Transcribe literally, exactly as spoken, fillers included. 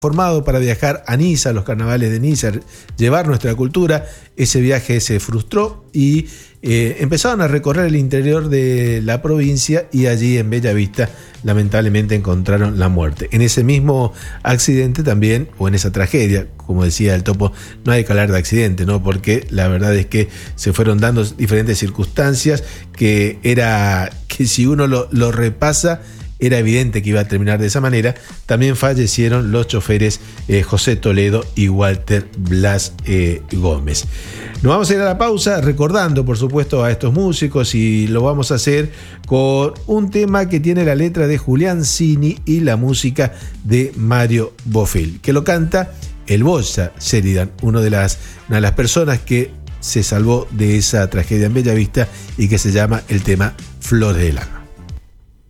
formado para viajar a Niza, a los carnavales de Niza, llevar nuestra cultura. Ese viaje se frustró y eh, empezaron a recorrer el interior de la provincia y allí en Bellavista lamentablemente encontraron la muerte. En ese mismo accidente también, o en esa tragedia, como decía el Topo, no hay que hablar de accidente, ¿no? Porque la verdad es que se fueron dando diferentes circunstancias que era que si uno lo, lo repasa, era evidente que iba a terminar de esa manera. También fallecieron los choferes eh, José Toledo y Walter Blas eh, Gómez. Nos vamos a ir a la pausa recordando, por supuesto, a estos músicos, y lo vamos a hacer con un tema que tiene la letra de Julián Cini y la música de Mario Bofill, que lo canta el Bocha Sheridan, uno de las, una de las personas que se salvó de esa tragedia en Bellavista y que se llama el tema Flores del Alma.